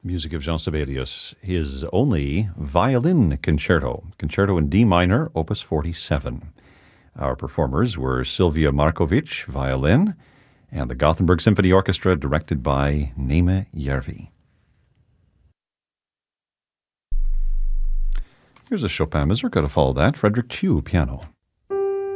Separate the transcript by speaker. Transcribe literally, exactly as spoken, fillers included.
Speaker 1: Music of Jean Sibelius, his only violin concerto, Concerto in D minor, opus forty-seven. Our performers were Sylvia Markovic, violin, and the Gothenburg Symphony Orchestra, directed by Neeme Järvi. Here's a Chopin mazurka to follow that, Frederick Chew, piano.